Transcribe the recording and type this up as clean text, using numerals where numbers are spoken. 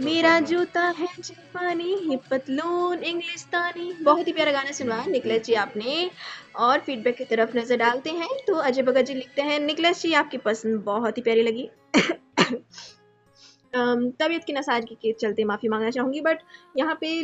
मेरा जूता है जापानी ही पतलून इंग्लिस्तानी। बहुत ही प्यारा गाना सुनवाया निकलेश जी आपने। और फीडबैक की तरफ नजर डालते हैं तो अजय भगत जी लिखते हैं, निकलेश जी आपकी पसंद बहुत ही प्यारी लगी। तबीयत की नासाजगी के चलते माफी मांगना चाहूंगी, बट यहाँ पे